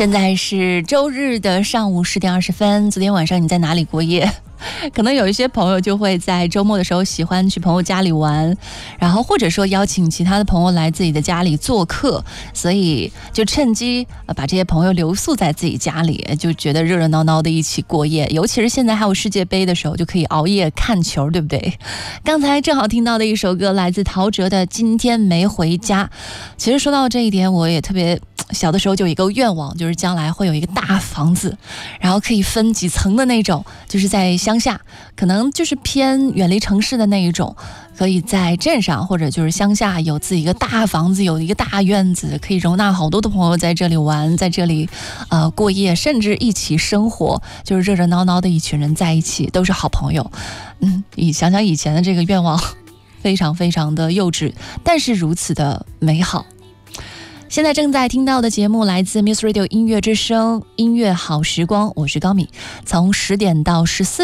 现在是周日的上午10点20分。昨天晚上你在哪里过夜？可能有一些朋友就会在周末的时候喜欢去朋友家里玩，然后或者说邀请其他的朋友来自己的家里做客，所以就趁机把这些朋友留宿在自己家里，就觉得热热闹闹的一起过夜。尤其是现在还有世界杯的时候，就可以熬夜看球，对不对？刚才正好听到的一首歌来自陶喆的《今天没回家》。其实说到这一点，我也特别小的时候就有一个愿望，就是将来会有一个大房子，然后可以分几层的那种，就是在乡下，可能就是偏远离城市的那一种，可以在镇上或者就是乡下有自己一个大房子，有一个大院子，可以容纳好多的朋友在这里玩，在这里过夜，甚至一起生活，就是热热闹闹的一群人在一起，都是好朋友。想想以前的这个愿望，非常非常的幼稚，但是如此的美好。现在正在听到的节目来自 Muse Radio 音乐之声音乐好时光，我是高米，从10点到14